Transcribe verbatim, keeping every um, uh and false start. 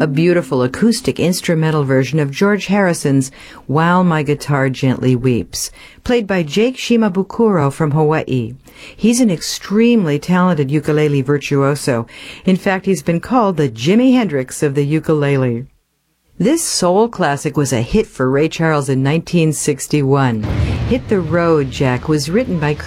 a beautiful acoustic instrumental version of George Harrison's While My Guitar Gently Weeps, played by Jake Shimabukuro from Hawaii. He's an extremely talented ukulele virtuoso. In fact, he's been called the Jimi Hendrix of the ukulele. This soul classic was a hit for Ray Charles in nineteen sixty-one. Hit the Road, Jack was written by